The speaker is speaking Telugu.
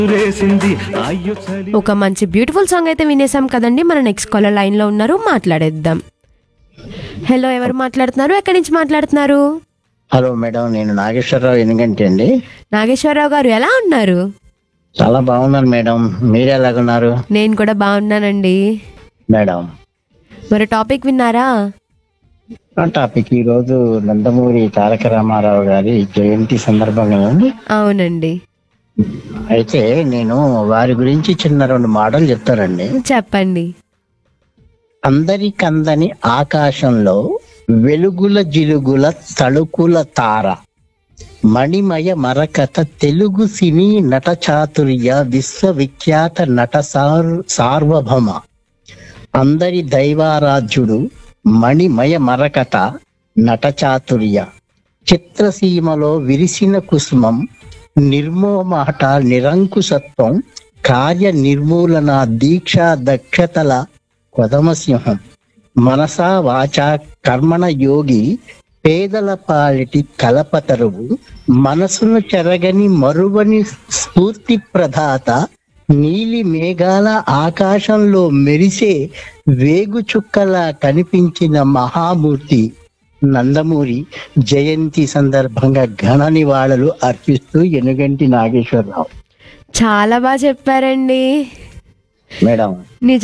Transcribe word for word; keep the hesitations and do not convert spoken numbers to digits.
ఒక మంచి బ్యూటిఫుల్ సాంగ్ అయితే వినేసాం కదండి. మన నెక్స్ట్ కాలర్ లైన్ లో ఉన్నారు, మాట్లాడేద్దాం. హలో, ఎవరు మాట్లాడుతున్నారు, ఎక్కడి నుంచి మాట్లాడుతున్నారు? హలో మేడం, నేను నాగేశ్వరరావు ఎనుగంటి అండి. నాగేశ్వరరావు గారు ఎలా ఉన్నారు? చాలా బాగున్నాను మేడం, మీరు ఎలాగున్నారు? నేను కూడా బాగున్నానండి. మేడం, మరి టాపిక్ విన్నారా? ఆ టాపిక్ ఈ రోజు నందమూరి తారక రామారావు గారి జయంతి సందర్భంగా ఉంది. అవునండి, అయితే నేను వారి గురించి చిన్న రెండు మాటలు చెప్తానండి. చెప్పండి. అందరికందని ఆకాశంలో వెలుగుల జిలుగుల తళుకుల తార, మణిమయ మరకత తెలుగు సినీ నట చాతుర్య విశ్వవిఖ్యాత నట సార్ సార్వభౌమ, అందరి దైవారాధ్యుడు మణిమయ మరకత నట చాతుర్య, చిత్రసీమలో విరిసిన కుసుమం, నిర్మోమాట నిరంకుశత్వం, కార్య నిర్మూలన దీక్షా దక్షతల కొదమసింహం, మనసా వాచా కర్మణ యోగి, పేదల పాలిటి కలపతరువు, మనసును చెరగని మరువని స్ఫూర్తి ప్రదాత, నీలి మేఘాల ఆకాశంలో మెరిసే వేగు చుక్కలా కనిపించిన మహామూర్తి నందమూరి జయంతి సందర్భంగా ఘన నివాళులు అర్పిస్తూ ఎనుగంటి నాగేశ్వరరావు. చాలా బాగా చెప్పారండి మేడం. నిజ